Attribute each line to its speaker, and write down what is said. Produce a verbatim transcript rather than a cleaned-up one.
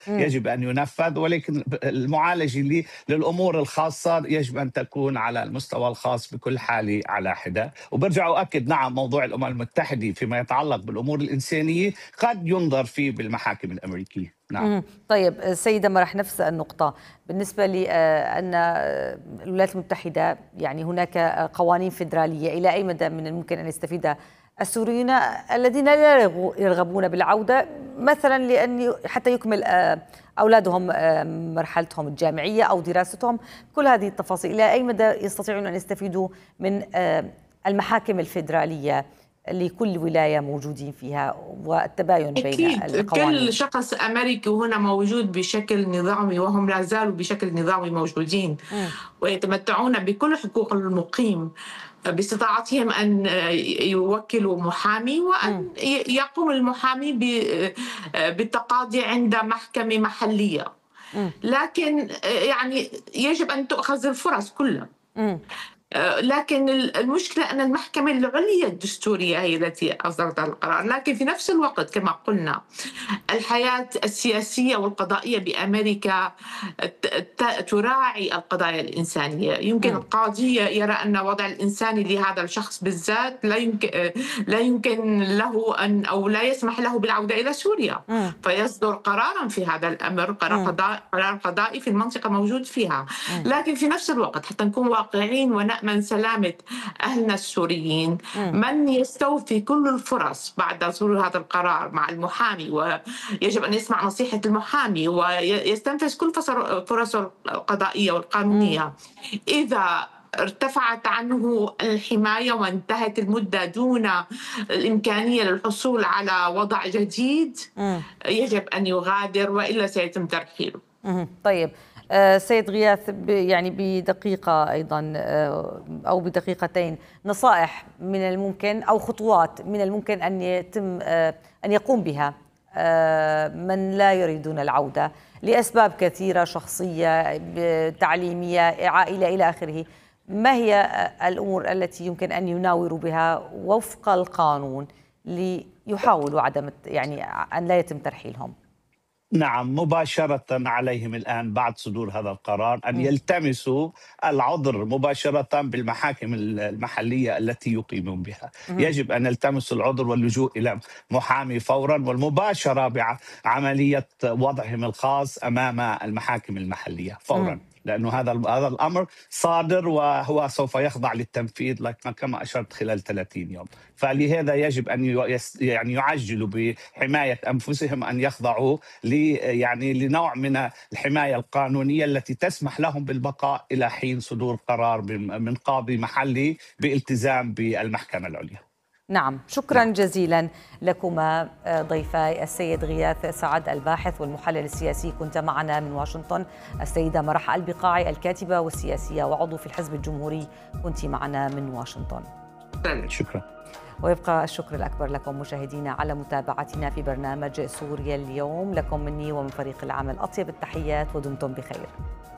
Speaker 1: إمم.
Speaker 2: يجب أن ينفذ، ولكن المعالجة للأمور الخاصة يجب أن تكون على المستوى الخاص بكل حالة على حدة. وبرجع أؤكد نعم موضوع الأمم المتحدة فيما يتعلق بالأمور الإنسانية قد ينظر فيه بالمحاكم الأمريكية. نعم.
Speaker 1: اهم. طيب سيدة مرح، نفس النقطة بالنسبة لأن الولايات المتحدة يعني هناك قوانين فيدرالية، إلى أي مدى من الممكن أن يستفيد السوريين الذين لا يرغبون بالعودة مثلا لأن حتى يكمل أولادهم مرحلتهم الجامعية أو دراستهم، كل هذه التفاصيل إلى أي مدى يستطيعون أن يستفيدوا من المحاكم الفيدرالية لكل ولاية موجودين فيها والتباين بين
Speaker 3: أكيد
Speaker 1: القوانين؟
Speaker 3: كل شخص أمريكي هنا موجود بشكل نظامي، وهم لا زالوا بشكل نظامي موجودين
Speaker 1: م.
Speaker 3: ويتمتعون بكل حقوق المقيم باستطاعتهم أن يوكلوا محامي وأن م. يقوم المحامي بالتقاضي عند محكمة محلية. م. لكن يعني يجب أن تؤخذ الفرص كلها. م. لكن المشكلة أن المحكمة العليا الدستورية هي التي أصدرت القرار، لكن في نفس الوقت كما قلنا الحياة السياسية والقضائية بأمريكا تراعي القضايا الإنسانية. يمكن القاضي يرى أن وضع الإنساني لهذا الشخص بالذات لا يمكن لا يمكن له أن أو لا يسمح له بالعودة إلى سوريا، فيصدر قرارا في هذا الأمر، قرار قضائي قرار قضائي في المنطقة موجود فيها. لكن في نفس الوقت حتى نكون واقعيين ونأمن سلامة أهلنا السوريين، من يستوفي كل الفرص بعد صدور هذا القرار مع المحامي، ويجب أن يسمع نصيحة المحامي ويستنفذ كل فرصه القضائية والقانونية. إذا ارتفعت عنه الحماية وانتهت المدة دون الإمكانية للحصول على وضع جديد، يجب أن يغادر وإلا سيتم ترحيله.
Speaker 1: طيب سيد غياث، يعني بدقيقة أيضا أو بدقيقتين، نصائح من الممكن أو خطوات من الممكن أن يتم أن يقوم بها من لا يريدون العودة لأسباب كثيرة شخصية تعليمية عائلة إلى آخره، ما هي الأمور التي يمكن أن يناوروا بها وفق القانون ليحاولوا عدم يعني أن لا يتم ترحيلهم؟
Speaker 2: نعم، مباشرة عليهم الآن بعد صدور هذا القرار أن يلتمسوا العذر مباشرة بالمحاكم المحلية التي يقيمون بها. يجب أن يلتمسوا العذر واللجوء إلى محامي فورا، والمباشرة بعملية وضعهم الخاص أمام المحاكم المحلية فورا، لأنه هذا هذا الأمر صادر وهو سوف يخضع للتنفيذ كما أشرت خلال ثلاثين يوم. فلهذا يجب أن يعني يعجلوا بحماية أنفسهم، أن يخضعوا ل يعني لنوع من الحماية القانونية التي تسمح لهم بالبقاء إلى حين صدور قرار من قاضي محلي بالتزام بالمحكمة العليا.
Speaker 1: نعم، شكرا نعم. جزيلا لكما ضيفاي السيد غياث سعد الباحث والمحلل السياسي، كنت معنا من واشنطن. السيدة مرح البقاعي الكاتبة والسياسية وعضو في الحزب الجمهوري، كنت معنا من واشنطن.
Speaker 2: شكرا.
Speaker 1: ويبقى الشكر الأكبر لكم مشاهدينا على متابعتنا في برنامج سوريا اليوم. لكم مني ومن فريق العمل أطيب التحيات ودمتم بخير.